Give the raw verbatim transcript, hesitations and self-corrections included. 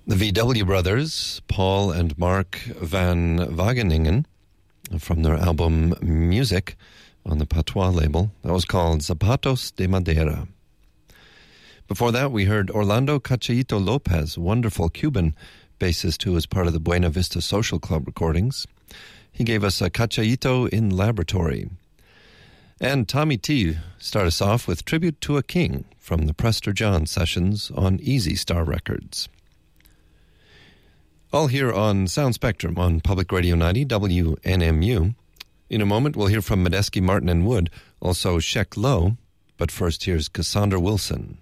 The V W brothers, Paul and Mark van Wageningen, from their album Music on the Patois label. That was called Zapatos de Madera. Before that, we heard Orlando Cachaito Lopez, wonderful Cuban bassist who was part of the Buena Vista Social Club recordings. He gave us a Cachaito in Laboratory. And Tommy T started us off with Tribute to a King from the Prester John sessions on Easy Star Records. All here on Sound Spectrum on Public Radio ninety W N M U. In a moment, we'll hear from Medeski, Martin, and Wood, also Sheck Lowe. But first, here's Cassandra Wilson.